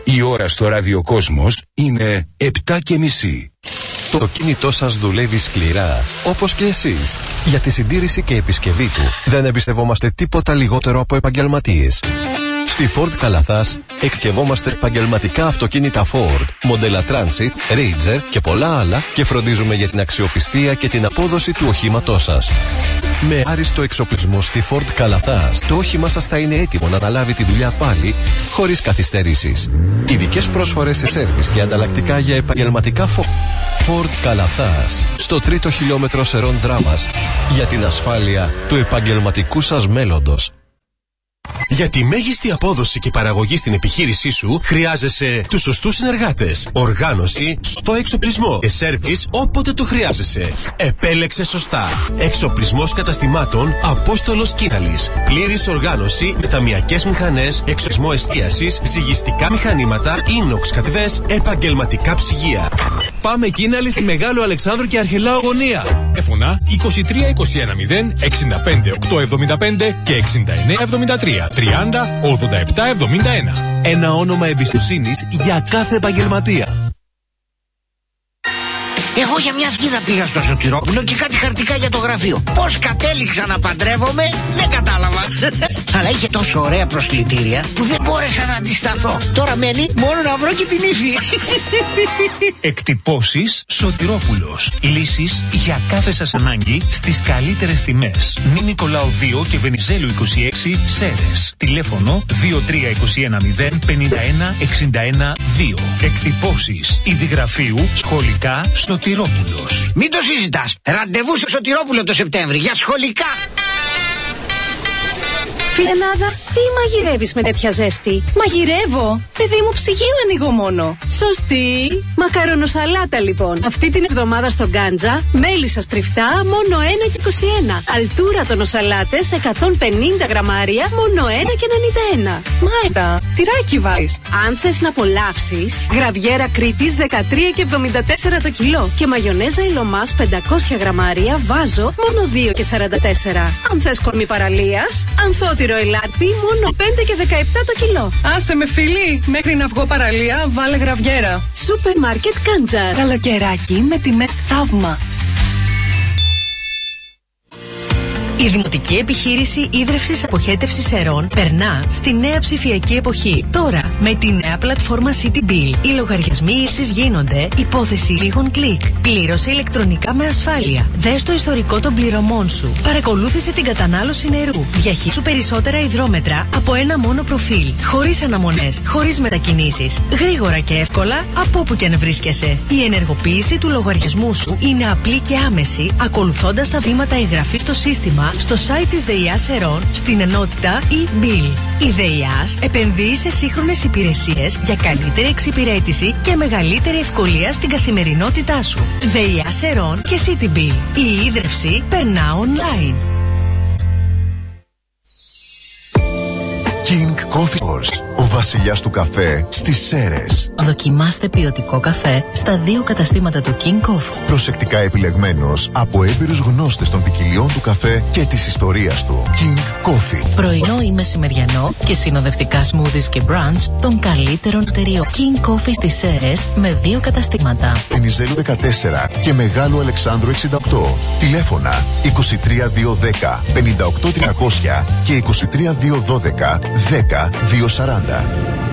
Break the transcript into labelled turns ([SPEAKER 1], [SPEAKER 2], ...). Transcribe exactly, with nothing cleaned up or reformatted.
[SPEAKER 1] Η ώρα στο ραδιοκόσμος είναι επτά και μισή.
[SPEAKER 2] Το κινητό σας δουλεύει σκληρά, όπως και εσείς. Για τη συντήρηση και επισκευή του δεν εμπιστευόμαστε τίποτα λιγότερο από επαγγελματίες. Στη Ford Καλαθάς εκσκευόμαστε επαγγελματικά αυτοκίνητα Ford, μοντέλα Transit, Ranger και πολλά άλλα και φροντίζουμε για την αξιοπιστία και την απόδοση του οχήματός σας. Με άριστο εξοπλισμό στη Ford Καλαθάς, το όχημά σας θα είναι έτοιμο να αναλάβει τη δουλειά πάλι, χωρίς καθυστερήσεις. Ειδικές πρόσφορες σε σέρβις και ανταλλακτικά για επαγγελματικά Ford. Ford Καλαθάς, στο τρίτο χιλιόμετρο Σερών Δράμας, για την ασφάλεια του επαγγελματικού σας μέλλοντος.
[SPEAKER 3] Για τη μέγιστη απόδοση και παραγωγή στην επιχείρησή σου χρειάζεσαι τους σωστούς συνεργάτες, οργάνωση, στο εξοπλισμό και σέρβις όποτε το χρειάζεσαι. Επέλεξε σωστά. Εξοπλισμός καταστημάτων Απόστολος Κίναλης. Πλήρης οργάνωση με ταμιακές μηχανές, εξοπλισμό εστίασης, ζυγιστικά μηχανήματα, ίνοξ κατεβές, επαγγελματικά ψυγεία.
[SPEAKER 4] Πάμε Κίναλη στη Μεγάλο Αλεξάνδρου και Αρχελάου γωνία. Τηλέφωνα είκοσι τρία είκοσι ένα μηδέν εξήντα πέντε οκτακόσια εβδομήντα πέντε και εξήντα εννέα εβδομήντα τρία τριάντα ογδόντα επτά εβδομήντα ένα.
[SPEAKER 5] Ένα όνομα εμπιστοσύνης για κάθε επαγγελματία.
[SPEAKER 6] Εγώ για μια σκίδα πήγα στο Σωτηρόπουλο και κάτι χαρτικά για το γραφείο. Πώς κατέληξα να παντρεύομαι, δεν κατάλαβα. Αλλά είχε τόσο ωραία προσκλητήρια που δεν μπόρεσα να αντισταθώ. Τώρα μένει μόνο να βρω και την ύφη.
[SPEAKER 7] Εκτυπώσεις Σωτηρόπουλος. Λύσεις για κάθε σας ανάγκη στις καλύτερες τιμές. Νη Νικολάου δύο και Βενιζέλου είκοσι έξι, Σέρες. Τηλέφωνο δύο τρία είκοσι ένα μηδέν πενήντα ένα εξήντα ένα δύο. Εκτυπώσεις Ιδιγραφείου Σχολικά Σωτηρόπουλος.
[SPEAKER 6] Μην το συζητάς. Ραντεβού στο Σωτηρόπουλο το Σεπτέμβρη για σχολικά.
[SPEAKER 8] Φιλενάδα, τι μαγειρεύεις με τέτοια ζέστη?
[SPEAKER 9] Μαγειρεύω. Παιδί μου, ψυγείο ανοίγω μόνο.
[SPEAKER 8] Σωστή. Μακαρονοσαλάτα λοιπόν. Αυτή την εβδομάδα στο Γκάντζα, μέλισσα στριφτά μόνο ένα και είκοσι ένα. Αλτούρα τονοσαλάτες εκατόν πενήντα γραμμάρια μόνο ένα και ενενήντα ένα.
[SPEAKER 9] Μάλιστα. Τυράκι βάζεις.
[SPEAKER 8] Αν θες να απολαύσεις, γραβιέρα Κρήτης δεκατρία και εβδομήντα τέσσερα το κιλό. Και μαγιονέζα Ηλωμάς πεντακόσια γραμμάρια βάζω μόνο δύο και σαράντα τέσσερα. Αν θες κορμί παραλίας, ανθότυρο ελάτι μόνο πέντε και δεκαεπτά το κιλό.
[SPEAKER 9] Άσε με φίλη, μέχρι να βγω παραλία βάλε γραβιέρα.
[SPEAKER 8] Σούπερ μάρκετ Κάντζα.
[SPEAKER 9] Καλοκαιράκι με τιμές θαύμα.
[SPEAKER 10] Η Δημοτική Επιχείρηση Ίδρευσης Αποχέτευσης Ερών περνά στη νέα ψηφιακή εποχή. Τώρα, με τη νέα πλατφόρμα City Bill, οι λογαριασμοί ύψης γίνονται υπόθεση λίγων κλικ. Πλήρωσε ηλεκτρονικά με ασφάλεια. Δες το ιστορικό των πληρωμών σου. Παρακολούθησε την κατανάλωση νερού. Διαχείσου περισσότερα υδρόμετρα από ένα μόνο προφίλ. Χωρίς αναμονές, χωρίς μετακινήσεις. Γρήγορα και εύκολα από όπου και αν βρίσκεσαι. Η ενεργοποίηση του λογαριασμού σου είναι απλή και άμεση, ακολουθώντας τα βήματα εγγραφής στο σύστημα στο site της ΔΕΙΑΣ Ερών στην ενότητα e-bill. Η ΔΕΙΑΣ επενδύει σε σύγχρονες υπηρεσίες για καλύτερη εξυπηρέτηση και μεγαλύτερη ευκολία στην καθημερινότητά σου. ΔΕΙΑΣ Ερών και City Bill. Η ίδρυυση περνά online.
[SPEAKER 11] King Coffee House, ο βασιλιάς του καφέ στις Σέρρες.
[SPEAKER 10] Δοκιμάστε ποιοτικό καφέ στα δύο καταστήματα του King Coffee.
[SPEAKER 11] Προσεκτικά επιλεγμένος από έμπειρους γνώστες των ποικιλιών του καφέ και της ιστορίας του. King Coffee.
[SPEAKER 10] Πρωινό ή μεσημεριανό και συνοδευτικά smoothies και brunch των καλύτερων εταιρείων. King Coffee στις Σέρρες με δύο καταστήματα.
[SPEAKER 11] Βενιζέλου δεκατέσσερα και Μεγάλου Αλεξάνδρου εξήντα οκτώ. Τηλέφωνα είκοσι τρία δύο δέκα πενήντα οκτώ τριακόσια και είκοσι τρία δύο δώδεκα δέκα δύο σαράντα.